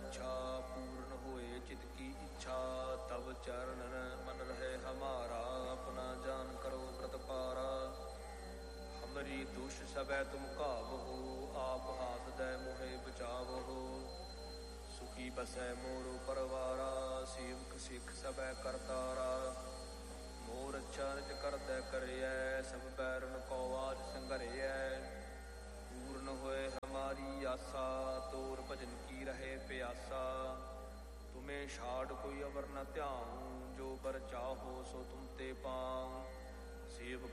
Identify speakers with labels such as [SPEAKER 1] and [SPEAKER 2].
[SPEAKER 1] इच्छा पूर्ण होए चित की इच्छा। तब चरणन मन रहे हमारा अपना जान करो व्रत पारा। हमरी दुष सबै तुम काबहो आप हाथ दै मोहे बचावहो। सुखी बसै मोरो परवारा सेवक सिख सबै करतारा। मोर अच्छा निज करदै करियै सब बैरन को आज संघरियै। पूर्ण होए हमारी आशा तोर भजन की रहे प्यासा। तुम्हें छाड़ कोई अवर न ध्याऊं जो बर चाहो सो तुम ते पाऊं। सेवक